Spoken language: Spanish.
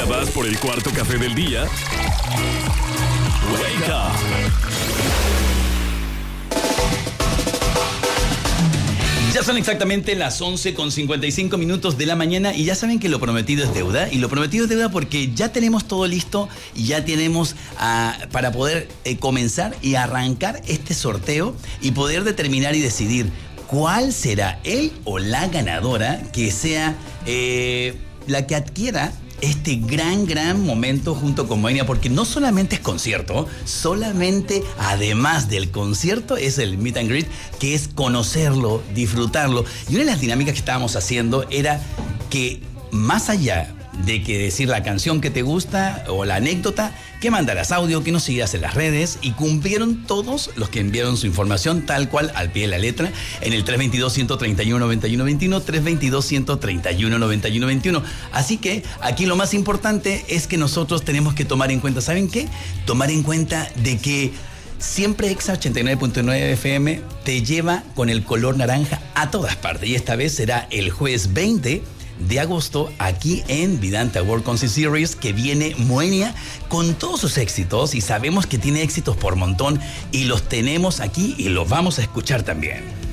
vas por el cuarto café del día? Wake up. Ya son exactamente las 11:55 de la mañana y ya saben que lo prometido es deuda. Y lo prometido es deuda porque ya tenemos todo listo y ya tenemos para poder comenzar y arrancar este sorteo y poder determinar y decidir cuál será el o la ganadora que sea la que adquiera este gran momento junto con Moenia, porque no solamente es concierto, solamente además del concierto es el meet and greet, que es conocerlo, disfrutarlo. Y una de las dinámicas que estábamos haciendo era que más allá de que decir la canción que te gusta o la anécdota, que mandaras audio, que nos sigas en las redes, y cumplieron todos los que enviaron su información tal cual al pie de la letra en el 322-131-9121, 322-131-9121. Así que aquí lo más importante es que nosotros tenemos que tomar en cuenta, ¿saben qué? Tomar en cuenta de que siempre Exa 89.9 FM te lleva con el color naranja a todas partes, y esta vez será el jueves 20 de agosto aquí en Vidanta World Concert Series, que viene Moenia con todos sus éxitos, y sabemos que tiene éxitos por montón y los tenemos aquí y los vamos a escuchar también.